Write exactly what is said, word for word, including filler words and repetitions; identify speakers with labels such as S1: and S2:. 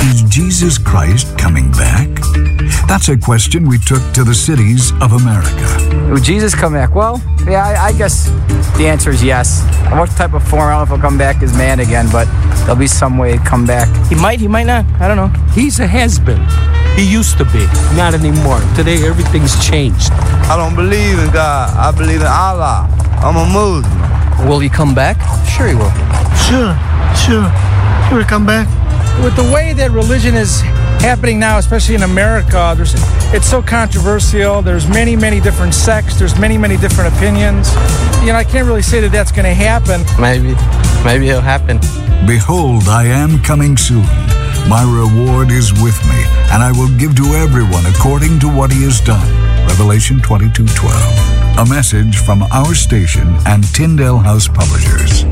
S1: Is Jesus Christ coming back? That's a question we took to the cities of America.
S2: Would Jesus come back? Well, yeah, I, I guess the answer is yes. What type of form? I don't know if he'll come back as man again, but there'll be some way to come back.
S3: He might, he might not. I don't know.
S4: He's a has-been. He used to be. Not anymore. Today, everything's changed.
S5: I don't believe in God. I believe in Allah. I'm a Muslim.
S3: Will he come back? Sure he will.
S6: Sure, sure. He will come back.
S7: With the way that religion is happening now, especially in America, there's, it's so controversial. There's many, many different sects. There's many, many different opinions. You know, I can't really say that that's going to happen.
S3: Maybe. Maybe it'll happen.
S1: Behold, I am coming soon. My reward is with me, and I will give to everyone according to what he has done. Revelation twenty-two twelve. A message from our station and Tyndale House Publishers.